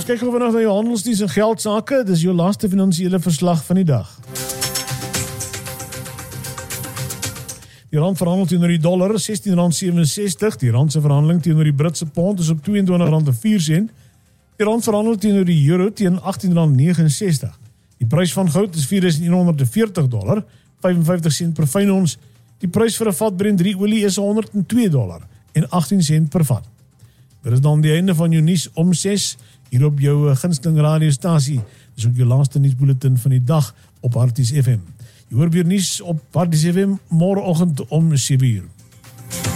kyk gou vanaand na jou handelsnuus en geldsake. Dis jou laaste finansiële verslag van die dag. Die rand verhandel teenoor die dollar R16.67. Die rand se verhandeling teenoor die Britse pond is op R22.04. Die rand verhandel teenoor die euro teen R18.69. Die prys van goud is $4.140, 55 sent per fyn ons. Die prys vir 'n vat Brent 3 olie is $102 en 18 sent per vat. Dit is dan die einde van jou nuus om 6 hier op jou gunsteling radiostasie. Dis ook jou laaste nuusbulletin van die dag op Harties FM. Jy hoor weer nuus op Harties FM môreoggend om 7 uur.